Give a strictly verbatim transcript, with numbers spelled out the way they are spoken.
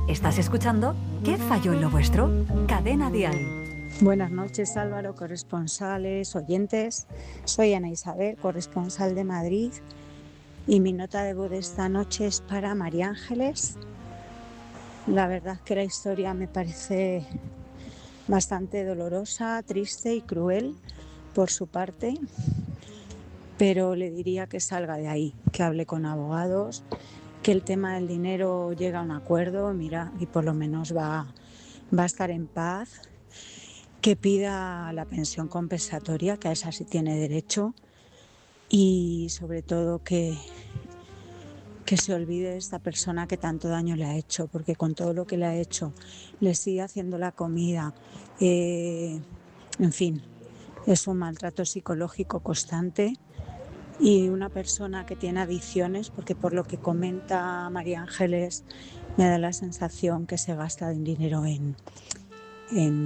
Estás escuchando ¿Qué falló en lo vuestro? Cadena Dial. Buenas noches, Álvaro, corresponsales, oyentes. Soy Ana Isabel, corresponsal de Madrid, y mi nota de voz de esta noche es para María Ángeles. La verdad que la historia me parece bastante dolorosa, triste y cruel por su parte, pero le diría que salga de ahí, que hable con abogados, que el tema del dinero llega a un acuerdo, mira, y por lo menos va, va a estar en paz, que pida la pensión compensatoria, que a esa sí tiene derecho, y sobre todo que, que se olvide de esta persona que tanto daño le ha hecho, porque con todo lo que le ha hecho, le sigue haciendo la comida, eh, en fin, es un maltrato psicológico constante. Y una persona que tiene adicciones, porque por lo que comenta María Ángeles, me da la sensación que se gasta el dinero en, en